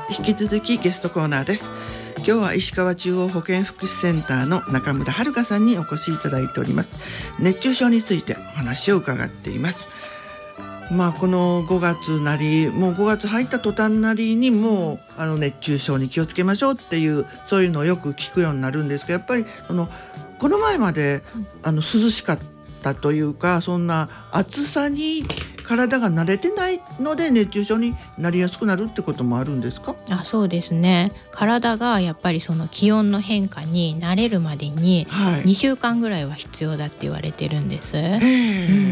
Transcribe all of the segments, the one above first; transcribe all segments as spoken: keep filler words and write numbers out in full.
引き続きゲストコーナーです。今日は石川中央保健福祉センターの中村遥さんにお越しいただいております。熱中症についてお話を伺っています。まあこのごがつなり、もうごがつ入った途端なりにもうあの熱中症に気をつけましょうっていう、そういうのをよく聞くようになるんですけど、やっぱりそのこの前まであの涼しかったというか、そんな暑さに体が慣れてないので熱中症になりやすくなるってこともあるんですか？ あ、そうですね。体がやっぱりその気温の変化に慣れるまでににしゅうかんぐらいは必要だって言われてるんです、うん、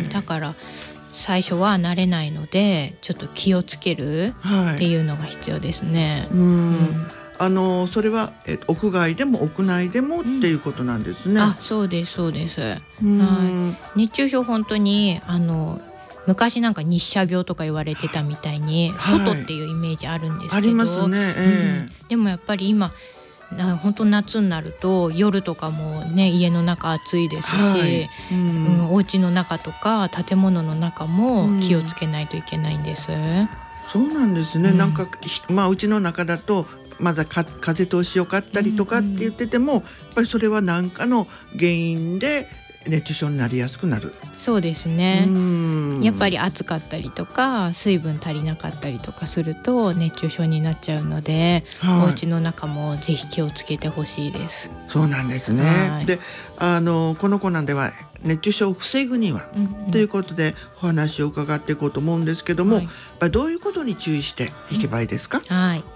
だから最初は慣れないのでちょっと気をつけるっていうのが必要ですね、はい、うんうんあのそれは、え屋外でも屋内でもっていうことなんですね、うん、 あ、そうですそうです、はい、熱中症本当にあの昔なんか日射病とか言われてたみたいに、はい、外っていうイメージあるんですけど、 ありますね、えーうん、でもやっぱり今本当夏になると夜とかもね家の中暑いですし、はいうんうん、お家の中とか建物の中も気をつけないといけないんです、うん、 そうなんですね、うん、なんかまあうちの中だとまだか風通しよかったりとかって言ってても、うんうん、やっぱりそれは何かの原因で熱中症になりやすくなる。 そうですね、うんやっぱり暑かったりとか水分足りなかったりとかすると熱中症になっちゃうので、はい、お家の中もぜひ気をつけてほしいです。 そうなんですね、はい、であのこのコーナーでは熱中症を防ぐには、うんうん、ということでお話を伺っていこうと思うんですけども、はい、どういうことに注意していけばいいですか？ はい